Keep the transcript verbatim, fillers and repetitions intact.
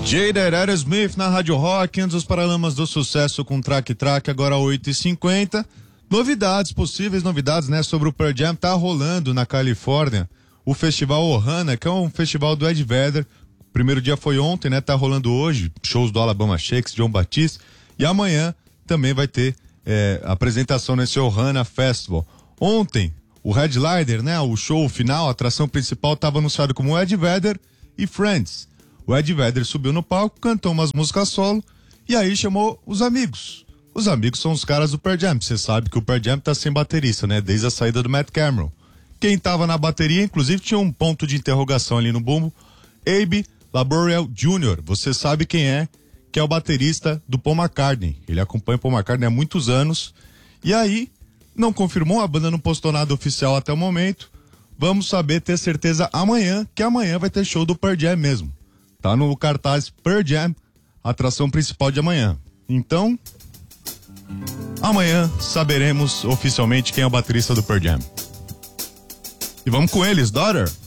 Jada Aerosmith na Rádio Rock, antes dos Paralamas do Sucesso com Track Track, agora oito e cinquenta. Novidades, possíveis novidades, né, sobre o Pearl Jam. Tá rolando na Califórnia o Festival Ohana, que é um festival do Ed Vedder. O primeiro dia foi ontem, né, tá rolando hoje, shows do Alabama Shakes, John Batiste, e amanhã também vai ter é, apresentação nesse Ohana Festival. Ontem, o headliner, né, o show final, a atração principal, estava anunciado como Ed Vedder e Friends. O Ed Vedder subiu no palco, cantou umas músicas solo e aí chamou os amigos. Os amigos são os caras do Pearl Jam. Você sabe que o Pearl Jam tá sem baterista, né? Desde a saída do Matt Cameron. Quem tava na bateria, inclusive, tinha um ponto de interrogação ali no bumbo. Abe Laboriel Júnior Você sabe quem é, que é o baterista do Paul McCartney. Ele acompanha o Paul McCartney há muitos anos. E aí, não confirmou, a banda não postou nada oficial até o momento. Vamos saber, ter certeza amanhã, que amanhã vai ter show do Pearl Jam mesmo. Tá no cartaz Pearl Jam, atração principal de amanhã. Então, amanhã saberemos oficialmente quem é o baterista do Pearl Jam. E vamos com eles, Daughter.